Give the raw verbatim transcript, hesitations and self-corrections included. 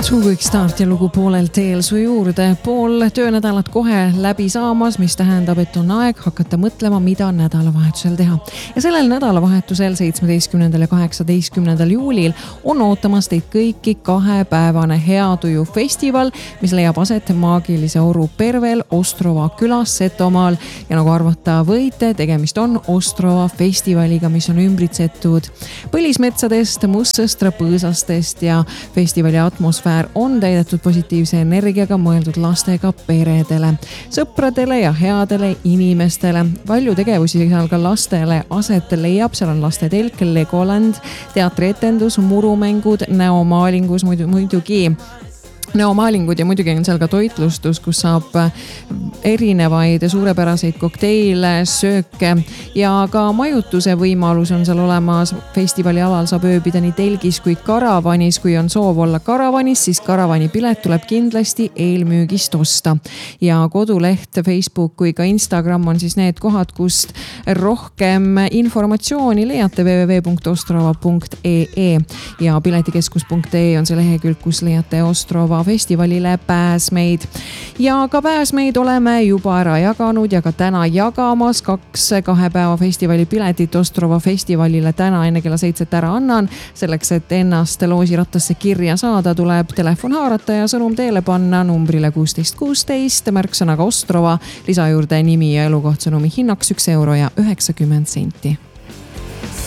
Suguik start ja lugu poolel teel su juurde. Pool töönädalat kohe läbi saamas, mis tähendab, et on aeg hakata mõtlema, mida nädalavahetusel teha. Ja sellel nädalavahetusel seitsmeteistkümnendal ja kaheksateistkümnendal juulil on ootamas teid kõiki kahepäevane Heatuju festival, mis leiab aset maagilise Oru Pervel Ostrova külas Setomaal. Ja nagu arvata võite, tegemist on Ostrova festivaliga, mis on ümbritsetud põlismetsadest, mustest põõsastest ja festivali atmosfäär on täidetud positiivse energiaga mõeldud lastega peredele, sõpradele ja headele inimestele. Palju tegevusi seal ka lastele aset leiab, seal on laste telk, Legoland, teatrietendus, murumängud, näomaalingus muidu, muidugi näomaalingud ja muidugi on seal ka toitlustus, kus saab erinevaid suurepäraseid kokteile, sööke ja ka majutuse võimalus on seal olemas. Festivali alal saab ööbida nii telgis kui karavanis. Kui on soov olla karavanis, siis karavani pilet tuleb kindlasti eelmüügist osta. Ja koduleht, Facebook kui ka Instagram on siis need kohad, kust rohkem informatsiooni leiate w w w punkt ostrova punkt e e ja piletikeskus punkt e on see lehekülg, kus leiate Ostrova festivalile pääsmeid. Ja ka pääsmeid oleme juba ära jaganud ja ka täna jagamas kaks kahe päeva festivali piletit Ostrova festivalile täna enne kella seitset ära annan. Selleks, et ennast loosirattasse kirja saada, tuleb telefon haarata ja sõnum teele panna numbrile kuusteist kuusteist, märksõnaga Ostrova, lisa juurde nimi ja elukoht, sõnumi hinnaks üks euro ja üheksakümmend senti.